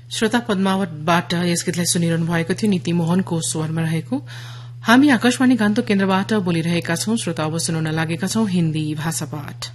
श्रोता पद्मावतबाट यस गीतलाई सुनिरहनु भएको थियो नीति मोहनको स्वरमा रहेको। हामी आकाशवाणी गान्तोक केन्द्रबाट बोलिरहेका छौं। श्रोता अब सुनाउन लागेका छौं हिन्दी भाषा पाठ।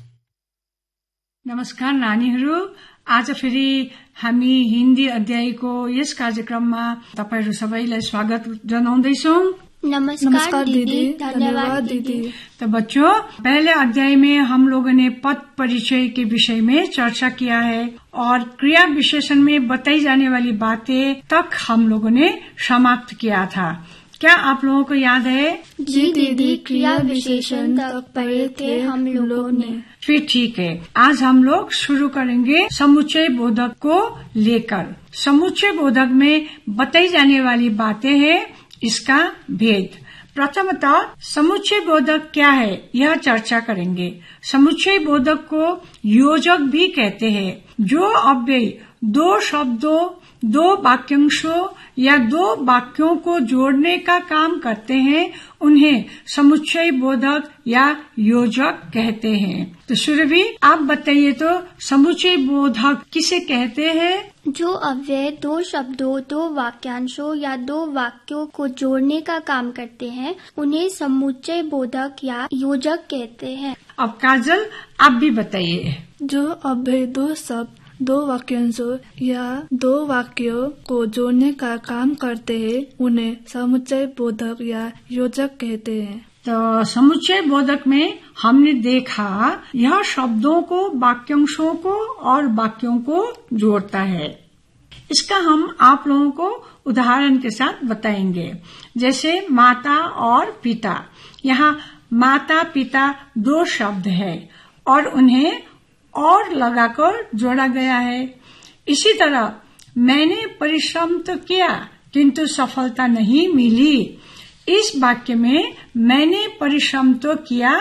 नमस्कार नानीहरू, आज फेरि हामी हिन्दी अध्यायको यस कार्यक्रममा तपाईहरू सबैलाई स्वागत जनाउँदैछौं। नमस्कार दीदी, धन्यवाद दीदी। तो बच्चों, पहले अध्याय में हम लोगों ने पद परिचय के विषय में चर्चा किया है और क्रिया विशेषण में बताई जाने वाली बातें तक हम लोगों ने समाप्त किया था। क्या आप लोगों को याद है? जी दीदी, क्रिया विशेषण तक पढ़े थे हम लोगों ने। फिर ठीक है, आज हम लोग शुरू करेंगे समुच्चय बोधक को लेकर। समुच्चय बोधक में बताई जाने वाली बातें हैं, इसका भेद। प्रथमतः समुच्चय बोधक क्या है यह चर्चा करेंगे। समुच्चय बोधक को योजक भी कहते हैं। जो अव्यय दो शब्दों, दो वाक्यांशों या दो वाक्यों को जोड़ने का काम करते हैं उन्हें समुच्चय बोधक या योजक कहते हैं। तो सुरभि, आप बताइए तो समुच्चय बोधक किसे कहते हैं? जो अव्यय दो शब्दों, दो वाक्यांशों या दो वाक्यों को जोड़ने का काम करते हैं उन्हें समुच्चय बोधक या योजक कहते हैं। अब काजल, आप भी बताइए। जो अव्यय दो शब्द, दो वाक्यांशों या दो वाक्यों को जोड़ने का काम करते हैं उन्हें समुच्चय बोधक या योजक कहते हैं। तो समुच्चय बोधक में हमने देखा यह शब्दों को, वाक्यांशों को और वाक्यों को जोड़ता है। इसका हम आप लोगों को उदाहरण के साथ बताएंगे। जैसे माता और पिता, यहाँ माता पिता दो शब्द है और उन्हें और लगाकर जोड़ा गया है। इसी तरह मैंने परिश्रम तो किया किंतु सफलता नहीं मिली। इस वाक्य में मैंने परिश्रम तो किया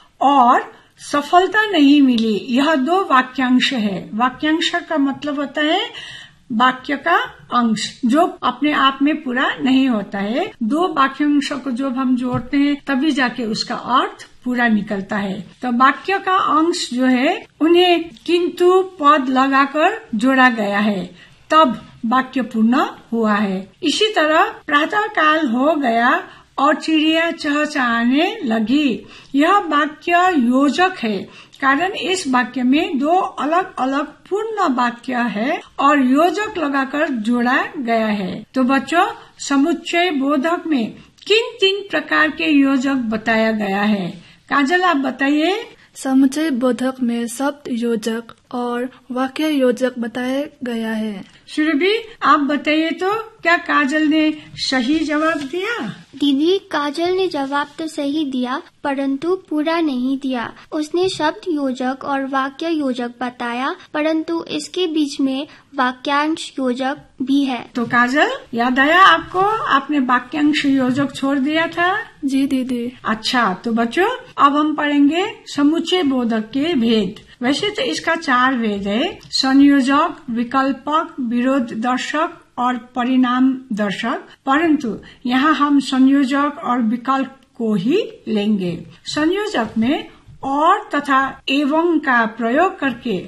और सफलता नहीं मिली, यह दो वाक्यांश है। वाक्यांश का मतलब होता है वाक्य का अंश जो अपने आप में पूरा नहीं होता है। दो वाक्यांशों को जब हम जोड़ते हैं तभी जाके उसका अर्थ पूरा निकलता है। तो वाक्य का अंश जो है उन्हें किंतु पद लगाकर जोड़ा गया है, तब वाक्य पूर्ण हुआ है। इसी तरह प्रातः काल हो गया और चिड़िया चहचहाने लगी, यह वाक्य योजक है कारण इस वाक्य में दो अलग अलग पूर्ण वाक्य है और योजक लगाकर जोड़ा गया है। तो बच्चों, समुच्चय बोधक में किन तीन प्रकार के योजक बताया गया है? काजल, आप बताइए। समुच्चय बोधक में शब्द योजक और वाक्य योजक बताया गया है। सुरभि, आप बताइए तो क्या काजल ने सही जवाब दिया? दीदी, काजल ने जवाब तो सही दिया परंतु पूरा नहीं दिया। उसने शब्द योजक और वाक्य योजक बताया परंतु इसके बीच में वाक्यांश योजक भी है। तो काजल, याद आया आपको? आपने वाक्यांश योजक छोड़ दिया था। जी दीदी। अच्छा, तो बच्चों अब हम पढ़ेंगे समुच्चय बोधक के भेद। वैसे तो इसका 4 भेद है: संयोजक, विकल्पक, विरोध दर्शक और परिणाम दर्शक। परंतु यहाँ हम संयोजक और विकल्प को ही लेंगे। संयोजक में और तथा एवं का प्रयोग करके